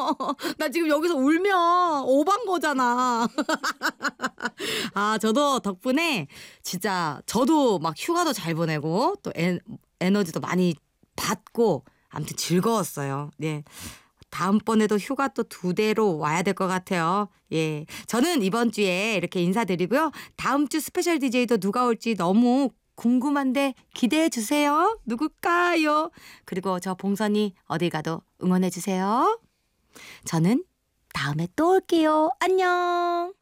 나 지금 여기서 울면 오반 거잖아. 아, 저도 덕분에 진짜 저도 막 휴가도 잘 보내고 또 에너지도 많이 받고 아무튼 즐거웠어요. 네. 다음번에도 휴가 또 2대로 와야 될 것 같아요. 예. 저는 이번 주에 이렇게 인사드리고요. 다음 주 스페셜 DJ도 누가 올지 너무 궁금한데 기대해 주세요. 누굴까요? 그리고 저 봉선이 어딜 가도 응원해 주세요. 저는 다음에 또 올게요. 안녕.